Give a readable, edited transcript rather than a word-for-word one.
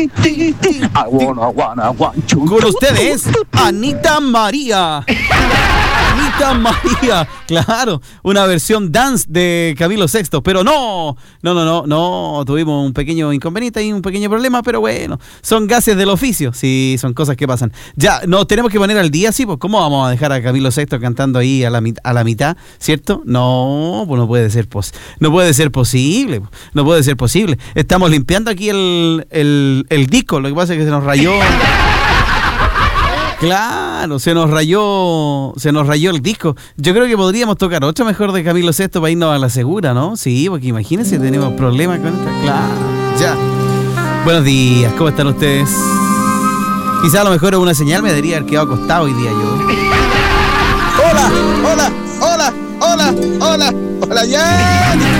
Con ustedes, Anita María. Anita María, claro, una versión dance de Camilo VI, pero no, tuvimos un pequeño inconveniente y un pequeño problema, pero bueno, son gases del oficio, sí, son cosas que pasan. Ya, nos tenemos que poner al día, sí, pues ¿cómo vamos a dejar a Camilo VI cantando ahí a la mitad, ¿cierto? No, pues no puede ser posible, no puede ser posible. Estamos limpiando aquí el disco, lo que pasa es que se nos rayó. Claro, se nos rayó el disco. Yo creo que podríamos tocar otro mejor de Camilo VI para irnos a la segura, ¿no? Sí, porque imagínense, tenemos problemas con esta. Claro, ya. Buenos días, ¿cómo están ustedes? Quizá a lo mejor una señal me debería haber quedado acostado hoy día yo. Hola, ya.